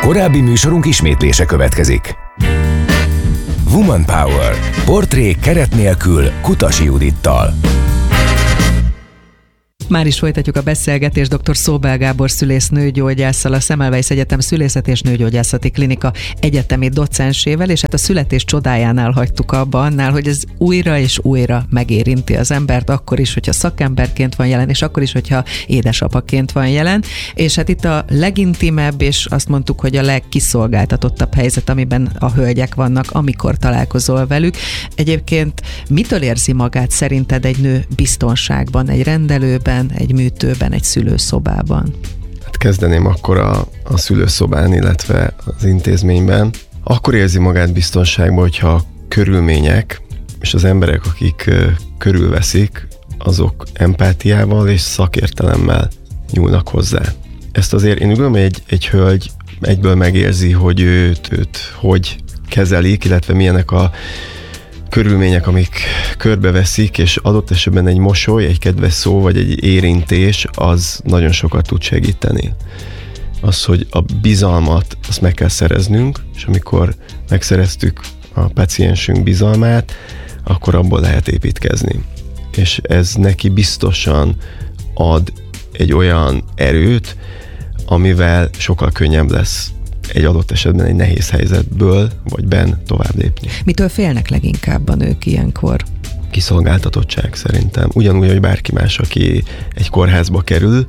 Korábbi műsorunk ismétlése következik. Woman Power. Portré keret nélkül Kutasi Judittal. Már is folytatjuk a beszélgetést dr. Szóbel Gábor szülész nőgyógyásszal, a Semmelweis Egyetem Szülészeti és Nőgyógyászati Klinika egyetemi docensével, és hát a születés csodájánál hagytuk abba annál, hogy ez újra és újra megérinti az embert, akkor is, hogyha szakemberként van jelen, és akkor is, hogyha édesapaként van jelen, és hát itt a legintimebb, és azt mondtuk, hogy a legkiszolgáltatottabb helyzet, amiben a hölgyek vannak, amikor találkozol velük. Egyébként mitől érzi magát szerinted egy nő biztonságban, egy rendelőben, egy műtőben, egy szülőszobában? Hát kezdeném akkor a szülőszobán, illetve az intézményben. Akkor érzi magát biztonságban, hogyha a körülmények és az emberek, akik körülveszik, azok empátiával és szakértelemmel nyúlnak hozzá. Ezt azért én úgy gondolom, hogy egy hölgy egyből megérzi, hogy őt hogy kezelik, illetve milyenek a körülmények, amik körbeveszik, és adott esetben egy mosoly, egy kedves szó, vagy egy érintés, az nagyon sokat tud segíteni. Az, hogy a bizalmat, azt meg kell szereznünk, és amikor megszereztük a paciensünk bizalmát, akkor abból lehet építkezni. És ez neki biztosan ad egy olyan erőt, amivel sokkal könnyebb lesz egy adott esetben egy nehéz helyzetből, vagy tovább lépni. Mitől félnek leginkább a nők ilyenkor? Kiszolgáltatottság szerintem. Ugyanúgy, hogy bárki más, aki egy kórházba kerül,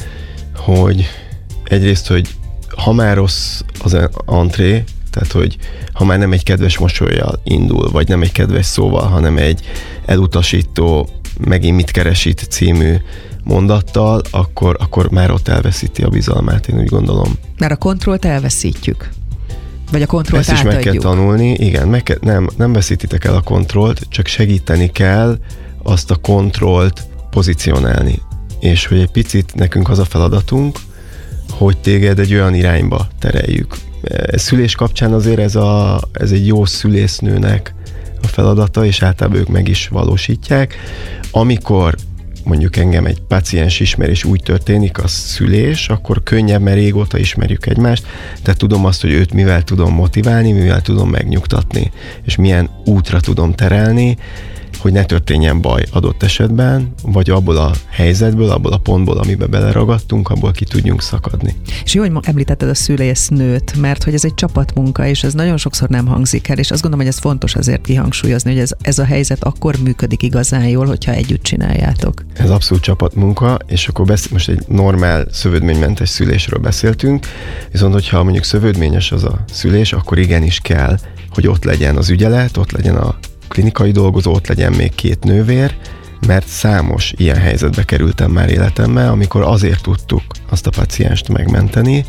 hogy egyrészt, hogy ha már rossz az entré, tehát, hogy ha már nem egy kedves mosollyal indul, vagy nem egy kedves szóval, hanem egy elutasító, megint mit keresít című mondattal, akkor már ott elveszíti a bizalmát, én úgy gondolom. Mert a kontrollt elveszítjük? Vagy a kontrollt átadjuk? Ezt is meg kell tanulni, igen, nem veszítitek el a kontrollt, csak segíteni kell azt a kontrollt pozícionálni. És hogy egy picit nekünk az a feladatunk, hogy téged egy olyan irányba tereljük. Szülés kapcsán azért ez egy jó szülésznőnek a feladata, és általában ők meg is valósítják. Amikor mondjuk engem egy paciens ismer, és úgy történik a szülés, akkor könnyebb, mert régóta ismerjük egymást, tehát tudom azt, hogy őt mivel tudom motiválni, mivel tudom megnyugtatni, és milyen útra tudom terelni, hogy ne történjen baj adott esetben, vagy abból a helyzetből, abból a pontból, amiben beleragadtunk, abból ki tudjunk szakadni. És jó, hogy említetted a szülésznőt, mert hogy ez egy csapatmunka, és ez nagyon sokszor nem hangzik el, és azt gondolom, hogy ez fontos azért kihangsúlyozni, hogy ez a helyzet akkor működik igazán jól, hogyha együtt csináljátok. Ez abszolút csapatmunka, és akkor most egy normál szövődménymentes szülésről beszéltünk, viszont hogyha mondjuk szövődményes az a szülés, akkor igenis kell, hogy ott legyen az ügyelet, ott legyen a klinikai dolgozó, ott legyen még 2 nővér, mert számos ilyen helyzetbe kerültem már életemben, amikor azért tudtuk azt a pacienst megmenteni,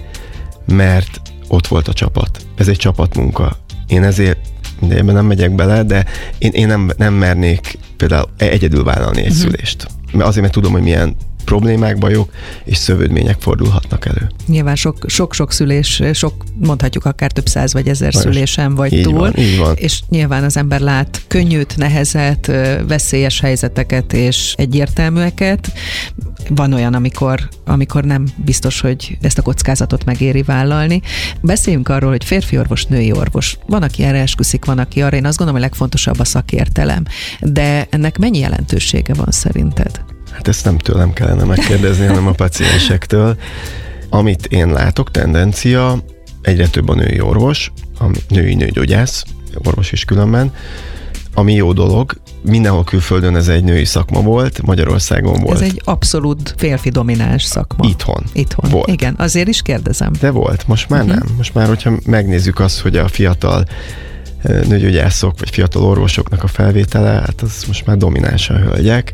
mert ott volt a csapat. Ez egy csapatmunka. Én ezért, de ebben nem megyek bele, de én nem mernék például egyedül vállalni egy szülést. Azért, mert tudom, hogy milyen problémák, bajok és szövődmények fordulhatnak elő. Nyilván sok szülés, mondhatjuk akár több 100 vagy 1000 szülésen vagy túl, így van. És nyilván az ember lát könnyűt, nehezet, veszélyes helyzeteket és egyértelműeket. Van olyan, amikor nem biztos, hogy ezt a kockázatot megéri vállalni. Beszéljünk arról, hogy férfi orvos, női orvos. Van, aki erre esküszik, van, aki arra. Én azt gondolom, hogy legfontosabb a szakértelem. De ennek mennyi jelentősége van szerinted? Hát ezt nem tőlem kellene megkérdezni, hanem a paciensektől. Amit én látok, tendencia, egyre több a női orvos, a női nőgyógyász, orvos is különben, ami jó dolog. Mindenhol külföldön ez egy női szakma volt, Magyarországon volt. Ez egy abszolút férfi domináns szakma. Itthon. Volt. Igen, azért is kérdezem. De volt, most már nem. Most már, hogyha megnézzük azt, hogy a fiatal nőgyógyászok, vagy fiatal orvosoknak a felvétele, hát az most már domináns a hölgyek.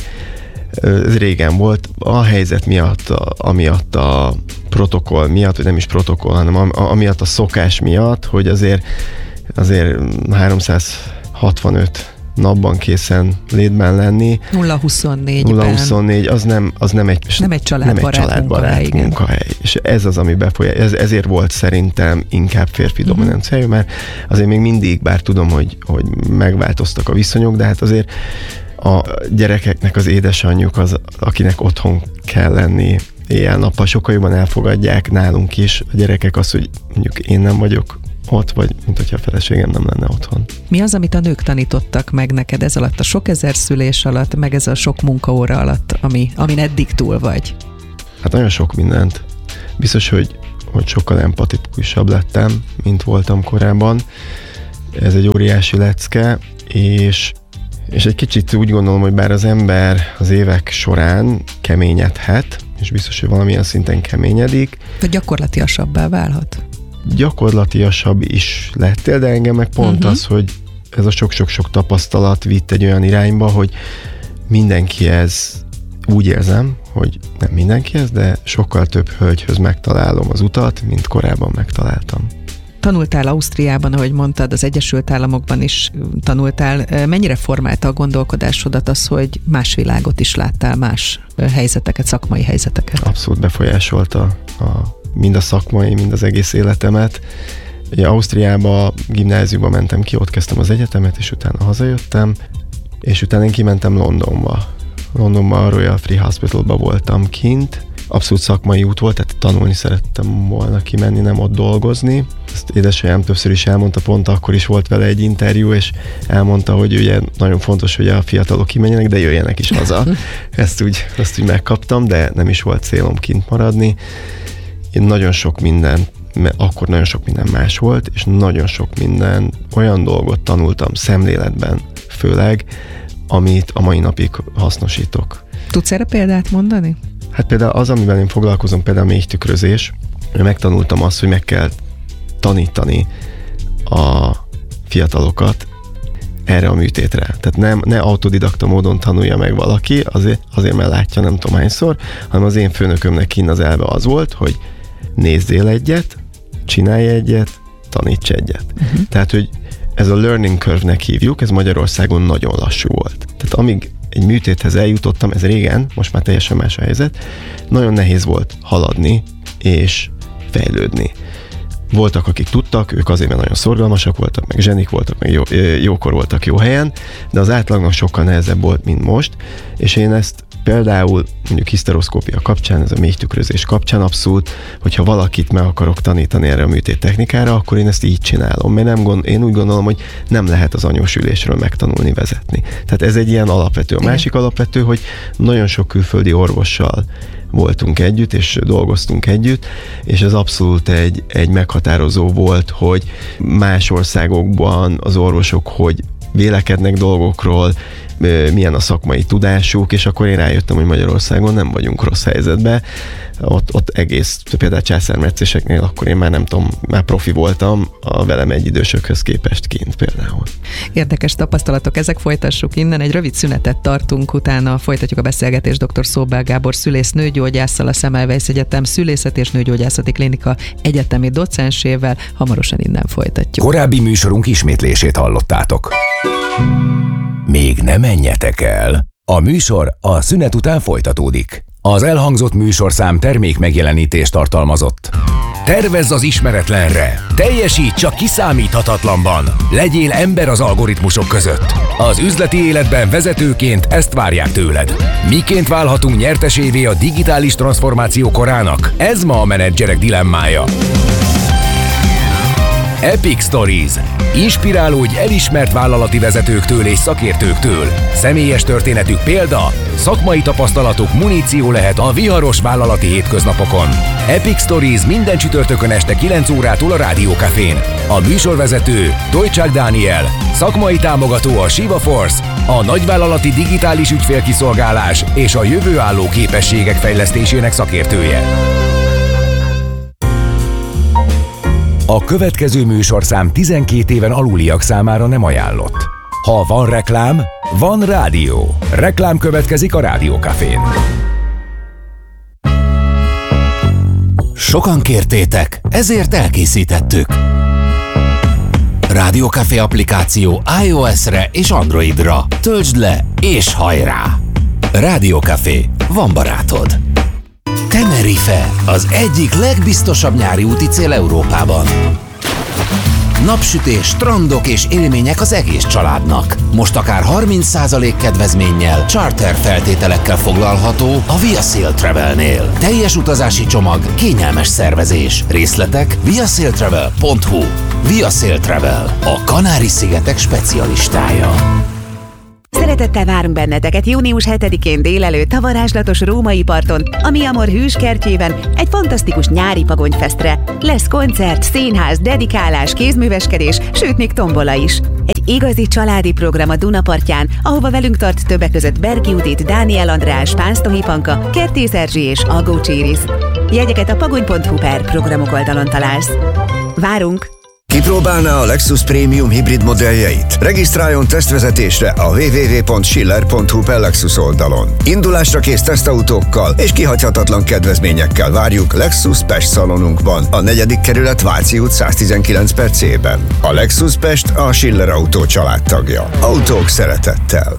Ez régen volt, a helyzet miatt, amiatt a protokoll miatt, vagy nem is protokoll, hanem amiatt a szokás miatt, hogy azért 365 napban készen létben lenni. 0-24-ben. Az nem egy családbarát munkahely. És ez az, ami ezért volt szerintem inkább férfi dominanciájú, mert azért még mindig, bár tudom, hogy megváltoztak a viszonyok, de hát azért a gyerekeknek az édesanyjuk az, akinek otthon kell lenni, éjjel-nappal sokkal jobban elfogadják nálunk is a gyerekek azt, hogy mondjuk én nem vagyok ott, vagy mint hogyha a feleségem nem lenne otthon. Mi az, amit a nők tanítottak meg neked ez alatt, a sok ezer szülés alatt, meg ez a sok munkaóra alatt, amin eddig túl vagy? Hát nagyon sok mindent. Biztos, hogy sokkal empatikusabb lettem, mint voltam korábban. Ez egy óriási lecke, és egy kicsit úgy gondolom, hogy bár az ember az évek során keményedhet, és biztos, hogy valamilyen szinten keményedik. Vagy gyakorlatiasabbá válhat? Gyakorlatiasabb is lettél, de engem meg pont az, hogy ez a sok-sok-sok tapasztalat vitt egy olyan irányba, hogy mindenkihez úgy érzem, hogy nem mindenkihez, de sokkal több hölgyhöz megtalálom az utat, mint korábban megtaláltam. Tanultál Ausztriában, ahogy mondtad, az Egyesült Államokban is tanultál. Mennyire formálta a gondolkodásodat az, hogy más világot is láttál, más helyzeteket, szakmai helyzeteket? Abszolút befolyásolta mind a szakmai, mind az egész életemet. Ugye Ausztriába, gimnáziumba mentem ki, ott kezdtem az egyetemet, és utána hazajöttem, és utána én kimentem Londonba. Londonban a Royal Free Hospitalba voltam kint. Abszolút szakmai út volt, tehát tanulni szerettem volna kimenni, nem ott dolgozni. Ezt édesanyám többször is elmondta, pont akkor is volt vele egy interjú, és elmondta, hogy ugye nagyon fontos, hogy a fiatalok kimenjenek, de jöjjenek is haza. Ezt úgy megkaptam, de nem is volt célom kint maradni. Én nagyon sok minden más volt, és nagyon sok minden olyan dolgot tanultam szemléletben, főleg, amit a mai napig hasznosítok. Tudsz erre példát mondani? Hát például az, amivel én foglalkozom, például a méhtükrözés, megtanultam azt, hogy meg kell tanítani a fiatalokat erre a műtétre. Tehát ne autodidakta módon tanulja meg valaki, azért mert látja nem tudom hányszor, hanem az én főnökömnek kinn az elve az volt, hogy nézzél egyet, csinálj egyet, taníts egyet. Tehát, hogy ez a learning curve-nek hívjuk, ez Magyarországon nagyon lassú volt. Tehát amíg egy műtéthez eljutottam, ez régen, most már teljesen más a helyzet, nagyon nehéz volt haladni és fejlődni. Voltak, akik tudtak, ők azért, mert nagyon szorgalmasak voltak, meg zsenik voltak, meg jókor voltak jó helyen, de az átlagnak sokkal nehezebb volt, mint most, és én ezt például mondjuk hiszteroszkópia kapcsán, ez a méhtükrözés kapcsán abszolút, hogyha valakit meg akarok tanítani erre a műtét technikára, akkor én ezt így csinálom, mert én úgy gondolom, hogy nem lehet az anyósülésről megtanulni vezetni. Tehát ez egy ilyen alapvető. A másik alapvető, hogy nagyon sok külföldi orvossal voltunk együtt, és dolgoztunk együtt, és ez abszolút egy meghatározó volt, hogy más országokban az orvosok hogy vélekednek dolgokról, milyen a szakmai tudásuk, és akkor én rájöttem, hogy Magyarországon nem vagyunk rossz helyzetben. Ott egész, például császármetszéseknél akkor én már nem tudom, már profi voltam a velem egyidősökhöz képest kint például. Érdekes tapasztalatok, ezek, folytassuk innen, egy rövid szünetet tartunk, utána folytatjuk a beszélgetést dr. Szóbel Gábor szülész nőgyógyásszal, a Semmelweis Egyetem Szülészet és Nőgyógyászati Klinika egyetemi docensével, hamarosan innen folytatjuk. Korábbi műsorunk ismétlését hallottátok. Még ne menjetek el! A műsor a szünet után folytatódik. Az elhangzott műsorszám termék megjelenítést tartalmazott. Tervezz az ismeretlenre! Teljesíts a kiszámíthatatlanban! Legyél ember az algoritmusok között! Az üzleti életben vezetőként ezt várják tőled. Miként válhatunk nyertesévé a digitális transformáció korának? Ez ma a menedzserek dilemmája. Epic Stories. Inspirálódj elismert vállalati vezetőktől és szakértőktől. Személyes történetük példa, szakmai tapasztalatuk muníció lehet a viharos vállalati hétköznapokon. Epic Stories minden csütörtökön este 9 órától a Rádió Cafén. A műsorvezető Dojcsák Dániel, szakmai támogató a Shiva Force, a nagyvállalati digitális ügyfélkiszolgálás és a jövőálló képességek fejlesztésének szakértője. A következő műsorszám 12 éven aluliak számára nem ajánlott. Ha van reklám, van rádió. Reklám következik a Rádió Cafén. Sokan kértétek, ezért elkészítettük. Rádió Café applikáció iOS-re és Androidra. Töltsd le és hajrá! Rádió Café, van barátod. Tenerife, az egyik legbiztosabb nyári úti cél Európában. napsütés, strandok és élmények az egész családnak. Most akár 30% kedvezménnyel, charter feltételekkel foglalható a Via Sail Travelnél. Teljes utazási csomag, kényelmes szervezés. Részletek viasailtravel.hu. Via Sail Travel, a Kanári-szigetek specialistája. Szeretettel várunk benneteket június 7-én délelőtt a varázslatos római parton, a Mi Amor hűskertjében egy fantasztikus nyári pagonyfesztre. Lesz koncert, színház, dedikálás, kézműveskedés, sőt még tombola is. Egy igazi családi program a Dunapartján, ahova velünk tart többek között Bergi Judit, Dániel András, Pánsztohi Panka, Kertész Erzsi és Algó Cséris. Jegyeket a pagony.hu/programok oldalon találsz. Várunk! Kipróbálná a Lexus Premium hibrid modelljeit? Regisztráljon tesztvezetésre a www.schiller.hu/Lexus oldalon. Indulásra kész tesztautókkal és kihagyhatatlan kedvezményekkel várjuk Lexus Pest szalonunkban, a 4. kerület Váci út 119/C-ben. A Lexus Pest a Schiller Autó családtagja. Autók szeretettel.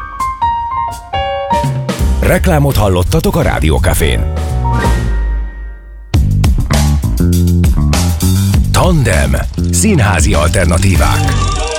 Reklámot hallottatok a Rádió Cafén. Tandem. Színházi alternatívák.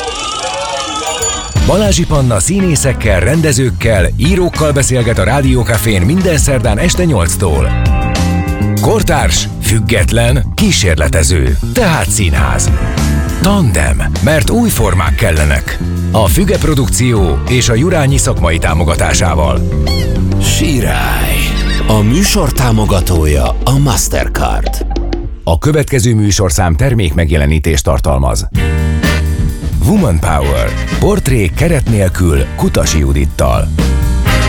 Balázsi Panna színészekkel, rendezőkkel, írókkal beszélget a Rádió Cafén minden szerdán este 8-tól. Kortárs, független, kísérletező, tehát színház. Tandem, mert új formák kellenek. A Füge Produkció és a Jurányi szakmai támogatásával. Sirály. A műsor támogatója a Mastercard. A következő műsorszám termékmegjelenítést tartalmaz. Woman Power. Portré keret nélkül Kutasi Judittal.